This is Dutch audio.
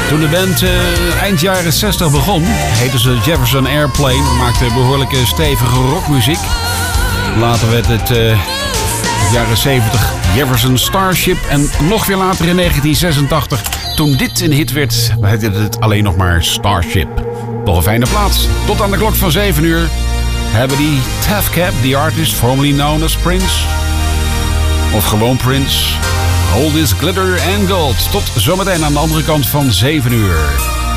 Toen de band eind jaren 60 begon, heette ze Jefferson Airplane. Maakte behoorlijke stevige rockmuziek. Later werd het jaren 70 Jefferson Starship. En nog weer later in 1986, toen dit een hit werd, heette het alleen nog maar Starship. Nog een fijne plaats. Tot aan de klok van 7 uur hebben die Taff Cap, the artist formerly known as Prince. Of gewoon Prince. All this glitter and gold. Tot zometeen aan de andere kant van 7 uur.